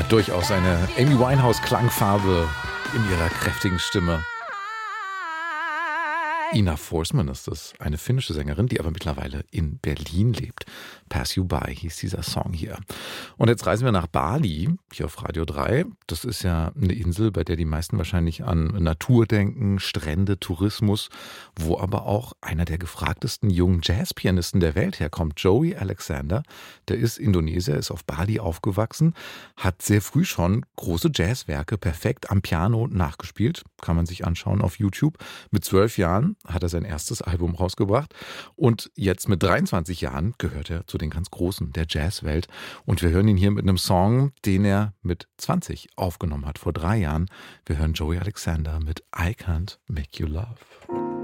Hat durchaus eine Amy Winehouse-Klangfarbe in ihrer kräftigen Stimme. Ina Forsman ist es, eine finnische Sängerin, die aber mittlerweile in Berlin lebt. Pass You By hieß dieser Song hier. Und jetzt reisen wir nach Bali, hier auf Radio 3. Das ist ja eine Insel, bei der die meisten wahrscheinlich an Natur denken, Strände, Tourismus, wo aber auch einer der gefragtesten jungen Jazzpianisten der Welt herkommt, Joey Alexander. Der ist Indonesier, ist auf Bali aufgewachsen, hat sehr früh schon große Jazzwerke perfekt am Piano nachgespielt. Kann man sich anschauen auf YouTube. Mit 12 Jahren hat er sein erstes Album rausgebracht und jetzt mit 23 Jahren gehört er zu den ganz Großen der Jazzwelt und wir hören ihn hier mit einem Song, den er mit 20 aufgenommen hat, vor 3 Jahren. Wir hören Joey Alexander mit I Can't Make You Love.